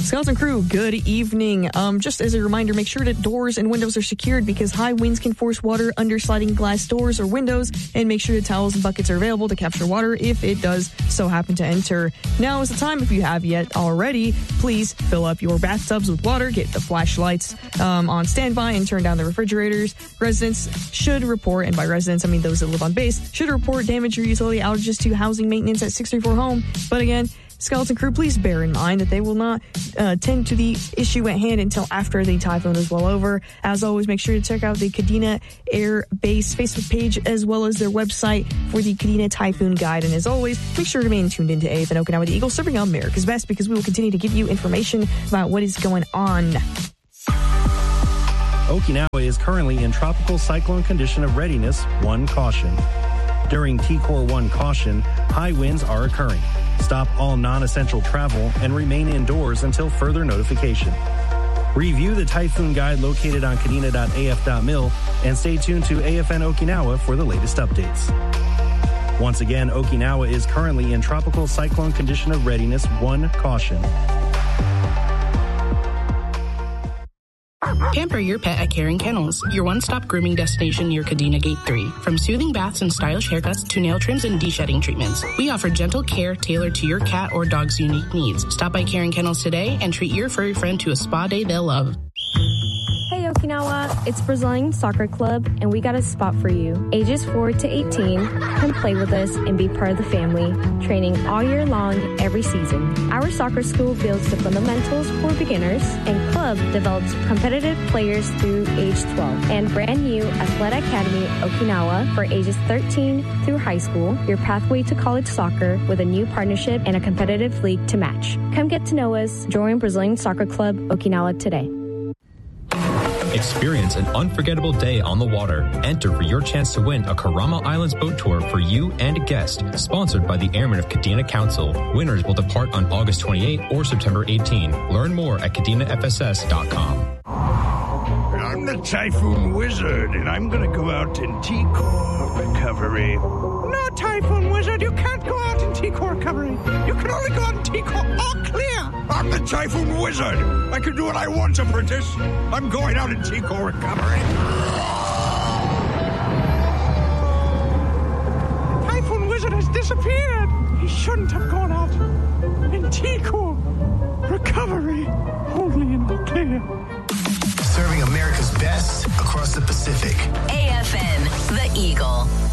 Skeleton Crew, good evening. Just as a reminder, make sure that doors and windows are secured because high winds can force water under sliding glass doors or windows, and make sure that towels and buckets are available to capture water if it does so happen to enter. Now is the time, if you have yet already, please fill up your bathtubs with water, get the flashlights on standby, and turn down the refrigerators. Residents should report, and by residents I mean those that live on base, should report damage or utility outages to housing maintenance at 634 Home. But again, Skeleton Crew, please bear in mind that they will not tend to the issue at hand until after the typhoon is well over. As always, make sure to check out the Kadena Air Base Facebook page as well as their website for the Kadena Typhoon Guide. And as always, make sure to remain tuned into AFN Okinawa the Eagle, serving America's best, because we will continue to give you information about what is going on. Okinawa is currently in tropical cyclone condition of readiness, 1 caution. During TCOR 1 caution, high winds are occurring. Stop all non-essential travel and remain indoors until further notification. Review the Typhoon Guide located on kadena.af.mil and stay tuned to AFN Okinawa for the latest updates. Once again, Okinawa is currently in tropical cyclone condition of readiness, 1 caution. Pamper your pet at Karen Kennels, your one-stop grooming destination near Kadena Gate 3. From soothing baths and stylish haircuts to nail trims and de-shedding treatments, we offer gentle care tailored to your cat or dog's unique needs. Stop by Karen Kennels today and treat your furry friend to a spa day they'll love. Hey Okinawa, it's Brazilian Soccer Club, and we got a spot for you. Ages 4 to 18, come play with us and be part of the family, training all year long, every season. Our soccer school builds the fundamentals for beginners, and club develops competitive players through age 12. And brand new Athletic Academy Okinawa for ages 13 through high school, your pathway to college soccer with a new partnership and a competitive league to match. Come get to know us. Join Brazilian Soccer Club Okinawa today. Experience an unforgettable day on the water. Enter for your chance to win a Karama Islands boat tour for you and a guest, sponsored by the Airmen of Kadena Council. Winners will depart on August 28 or September 18. Learn more at kadenafss.com. I'm the Typhoon Wizard, and I'm going to go out in TCOR recovery. No, Typhoon Wizard, you can't go out in TCOR recovery. You can only go out in TCOR all clear. I'm the Typhoon Wizard. I can do what I want, apprentice. I'm going out in TCOR recovery. The Typhoon Wizard has disappeared. He shouldn't have gone out in TCOR recovery. Only in the clear. Serving America's best across the Pacific. AFN, the Eagle.